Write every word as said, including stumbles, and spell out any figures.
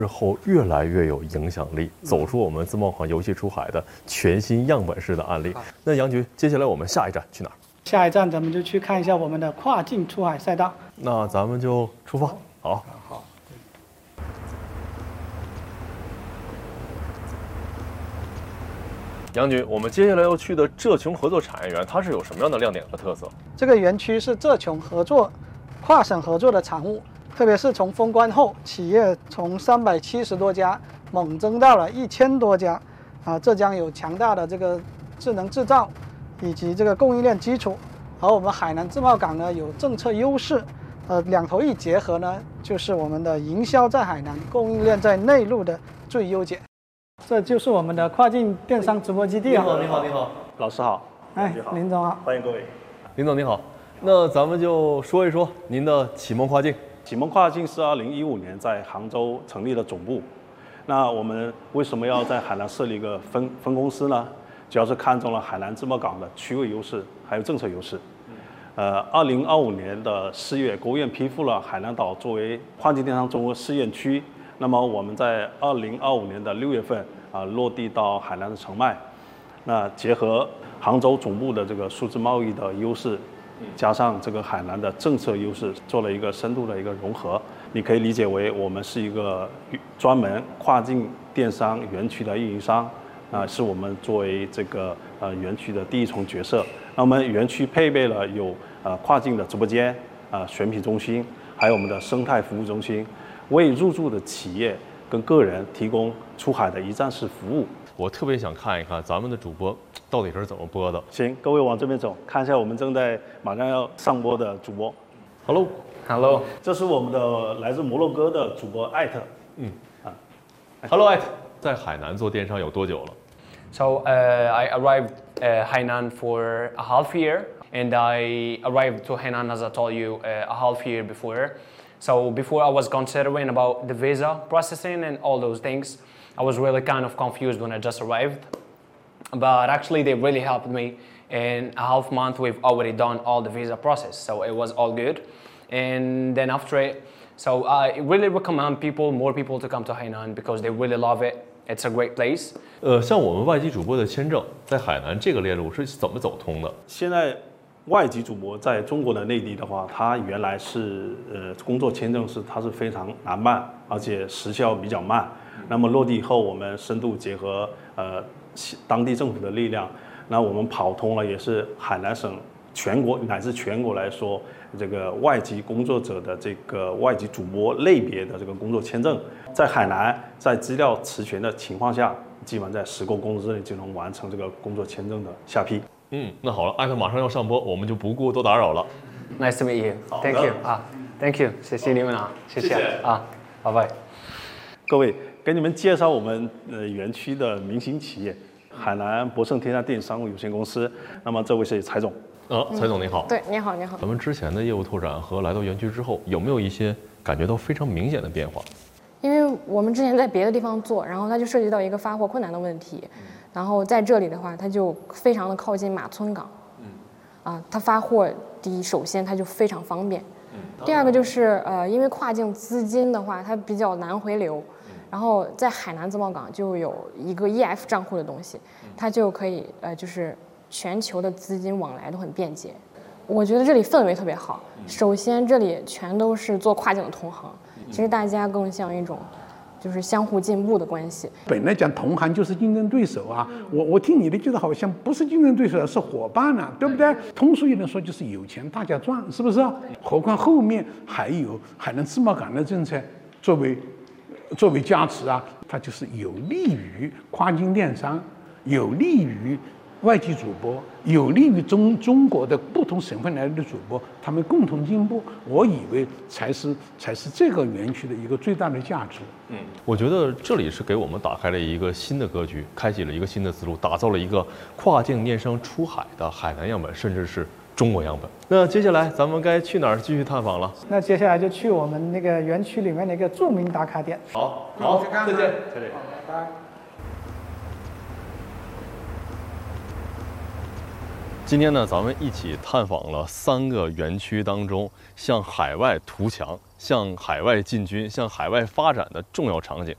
日后越来越有影响力，走出我们自贸港游戏出海的全新样本式的案例。那杨局，接下来我们下一站去哪儿？ 下一站咱们就去看一下我们的跨境出海赛道。 那咱们就出发。好。 好。 杨局，我们接下来要去的浙琼合作产业园，它是有什么样的亮点和特色？ 这个园区是浙琼合作跨省合作的产物，特别是从封关后，企业从三百七十多家猛增到了一千多家，啊，浙江有强大的这个智能制造以及这个供应链基础，而我们海南自贸港呢有政策优势，呃，两头一结合呢，就是我们的营销在海南，供应链在内陆的最优解。这就是我们的跨境电商直播基地啊！ 你好，你好，你好， 老师好。 哎，林总好， 欢迎各位。 林总你好，那咱们就说一说您的启蒙跨境。 启蒙跨境是二零一五年在杭州成立的总部。那我们为什么要在海南设立一个分分公司呢？主要是看中了海南自贸港的区位优势，还有政策优势。呃，二零二五年的四月，国务院批复了海南岛作为跨境电商综合试验区。那么我们在二零二五年的六月份啊、呃、落地到海南的澄迈，那结合杭州总部的这个数字贸易的优势，加上这个海南的政策优势，做了一个深度的一个融合。你可以理解为我们是一个专门跨境电商园区的运营商，啊、呃，是我们作为这个呃园区的第一重角色。那我们园区配备了有呃跨境的直播间、啊、呃、选品中心，还有我们的生态服务中心。为入驻的企业跟个人提供出海的一站式服务。 我特别想看一看咱们的主播到底是怎么播的。 行，各位往这边走，看一下我们正在马上要上播的主播。 Hello，Hello， 这是我们的来自摩洛哥的主播艾特。 嗯啊 ，Hello 艾特，在海南做电商有多久了 ？So uh, I arrived uh, Hainan for a half year, and I arrived to Hainan as I told you uh, a half year before. So before I was considering about the visa processing and all those things, I was really kind of confused when I just arrived. But actually they really helped me. In a half month we've already done all the visa process, so it was all good. And then after it, so I really recommend people, more people to come to Hainan because they really love it. It's a great place. 呃，像我们外籍主播的签证，在海南这个链路是怎么走通的？ 现在外籍主播在中国的内地的话，他原来是呃工作签证是它是非常难办，而且时效比较慢。那么落地以后，我们深度结合呃当地政府的力量，那我们跑通了，也是海南省全国乃至全国来说，这个外籍工作者的这个外籍主播类别的这个工作签证，在海南在资料齐全的情况下，基本在十个工作日内就能完成这个工作签证的下批。 嗯，那好了，艾特马上要上播，我们就不顾多打扰了。 Nice to meet you. Thank you. 啊 ，Thank you. 谢谢你们啊，谢谢啊，拜拜。 各位，给你们介绍我们呃园区的明星企业海南博盛天下电商有限公司。那么这位是蔡总。 呃，蔡总你好。 对，你好，你好。 咱们之前的业务拓展和来到园区之后，有没有一些感觉到非常明显的变化？ 因为我们之前在别的地方做，然后它就涉及到一个发货困难的问题。然后在这里的话，它就非常的靠近马村港，嗯，啊，它发货第一，首先它就非常方便，嗯，第二个就是呃，因为跨境资金的话，它比较难回流，然后在海南自贸港就有一个 E F 账户的东西，它就可以呃，就是全球的资金往来都很便捷。我觉得这里氛围特别好，首先这里全都是做跨境的同行，其实大家更像一种。就是相互进步的关系。 本来讲同行就是竞争对手啊，我我听你的觉得好像不是竞争对手，是伙伴啊，对不对？通俗一点说就是有钱大家赚，是不是？何况后面还有海南自贸港的政策作为作为加持啊，它就是有利于跨境电商，有利于外籍主播，有利于中中国的不同省份来的主播，他们共同进步。我以为才是才是这个园区的一个最大的价值。 嗯，我觉得这里是给我们打开了一个新的格局，开启了一个新的思路，打造了一个跨境电商出海的海南样本，甚至是中国样本。那接下来咱们该去哪儿继续探访了？ 那接下来就去我们那个园区里面的一个著名打卡点。 好，好，再见，再见， 拜拜。 今天呢，咱们一起探访了三个园区当中向海外图强、向海外进军、向海外发展的重要场景。